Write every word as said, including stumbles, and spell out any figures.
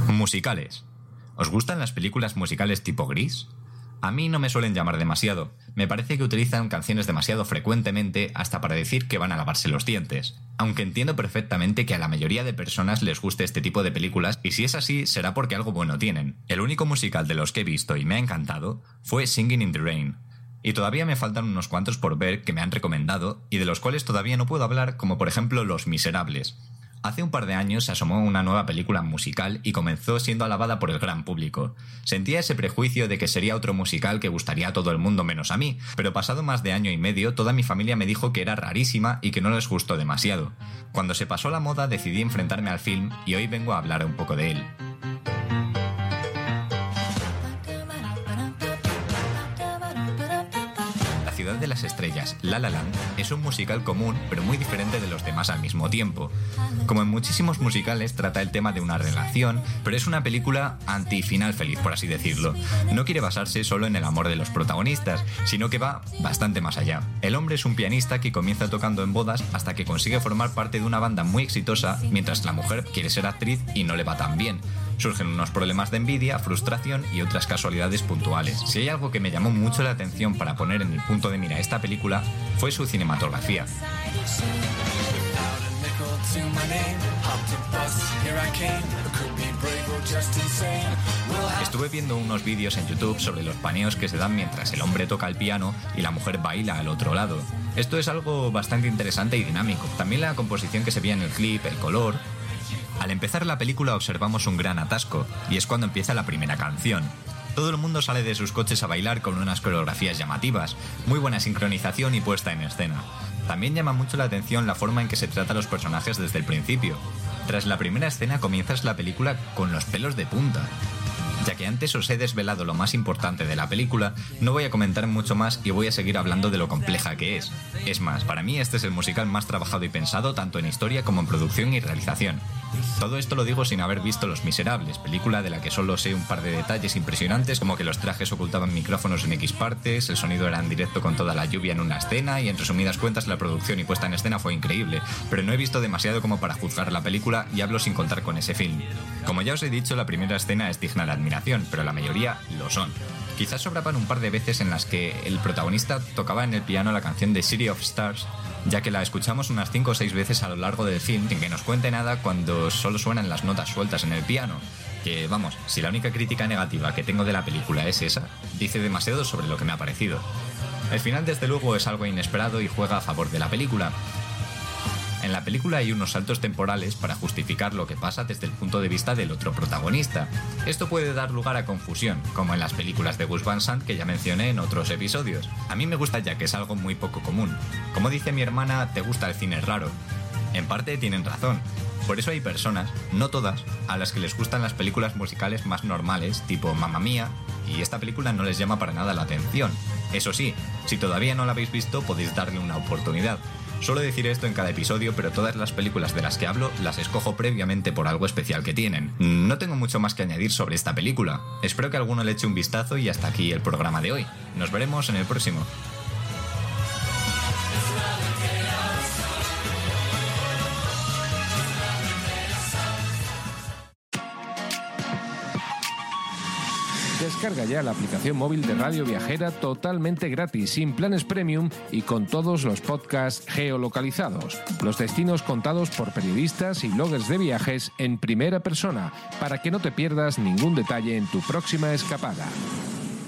Musicales. ¿Os gustan las películas musicales tipo Gris? A mí no me suelen llamar demasiado. Me parece que utilizan canciones demasiado frecuentemente hasta para decir que van a lavarse los dientes. Aunque entiendo perfectamente que a la mayoría de personas les guste este tipo de películas, y si es así será porque algo bueno tienen. El único musical de los que he visto y me ha encantado fue Singing in the Rain. Y todavía me faltan unos cuantos por ver que me han recomendado y de los cuales todavía no puedo hablar, como por ejemplo Los Miserables. Hace un par de años se asomó una nueva película musical y comenzó siendo alabada por el gran público. Sentía ese prejuicio de que sería otro musical que gustaría a todo el mundo menos a mí, pero pasado más de año y medio toda mi familia me dijo que era rarísima y que no les gustó demasiado. Cuando se pasó la moda decidí enfrentarme al film y hoy vengo a hablar un poco de él. Ciudad de las Estrellas, La La Land, es un musical común, pero muy diferente de los demás al mismo tiempo. Como en muchísimos musicales, trata el tema de una relación, pero es una película anti-final feliz, por así decirlo. No quiere basarse solo en el amor de los protagonistas, sino que va bastante más allá. El hombre es un pianista que comienza tocando en bodas hasta que consigue formar parte de una banda muy exitosa, mientras la mujer quiere ser actriz y no le va tan bien. Surgen unos problemas de envidia, frustración y otras casualidades puntuales. Si hay algo que me llamó mucho la atención para poner en el punto de mira esta película, fue su cinematografía. Estuve viendo unos vídeos en YouTube sobre los paneos que se dan mientras el hombre toca el piano y la mujer baila al otro lado. Esto es algo bastante interesante y dinámico. También la composición que se veía en el clip, el color. Al empezar la película observamos un gran atasco, y es cuando empieza la primera canción. Todo el mundo sale de sus coches a bailar con unas coreografías llamativas, muy buena sincronización y puesta en escena. También llama mucho la atención la forma en que se trata a los personajes desde el principio. Tras la primera escena comienzas la película con los pelos de punta. Ya que antes os he desvelado lo más importante de la película, no voy a comentar mucho más y voy a seguir hablando de lo compleja que es. Es más, para mí este es el musical más trabajado y pensado tanto en historia como en producción y realización. Todo esto lo digo sin haber visto Los Miserables, película de la que solo sé un par de detalles impresionantes, como que los trajes ocultaban micrófonos en X partes, el sonido era en directo con toda la lluvia en una escena y en resumidas cuentas la producción y puesta en escena fue increíble, pero no he visto demasiado como para juzgar la película y hablo sin contar con ese film. Como ya os he dicho, la primera escena es digna de admiración, pero la mayoría lo son. Quizás sobraban un par de veces en las que el protagonista tocaba en el piano la canción de City of Stars, ya que la escuchamos unas cinco o seis veces a lo largo del film sin que nos cuente nada cuando solo suenan las notas sueltas en el piano. Que vamos, si la única crítica negativa que tengo de la película es esa, dice demasiado sobre lo que me ha parecido. El final desde luego es algo inesperado y juega a favor de la película. En la película hay unos saltos temporales para justificar lo que pasa desde el punto de vista del otro protagonista. Esto puede dar lugar a confusión, como en las películas de Gus Van Sant que ya mencioné en otros episodios. A mí me gusta ya que es algo muy poco común. Como dice mi hermana, te gusta el cine raro. En parte tienen razón. Por eso hay personas, no todas, a las que les gustan las películas musicales más normales, tipo Mamma Mía, y esta película no les llama para nada la atención. Eso sí, si todavía no la habéis visto, podéis darle una oportunidad. Suelo decir esto en cada episodio, pero todas las películas de las que hablo las escojo previamente por algo especial que tienen. No tengo mucho más que añadir sobre esta película. Espero que alguno le eche un vistazo y hasta aquí el programa de hoy. Nos veremos en el próximo. Descarga ya la aplicación móvil de Radio Viajera totalmente gratis, sin planes premium y con todos los podcasts geolocalizados. Los destinos contados por periodistas y bloggers de viajes en primera persona, para que no te pierdas ningún detalle en tu próxima escapada.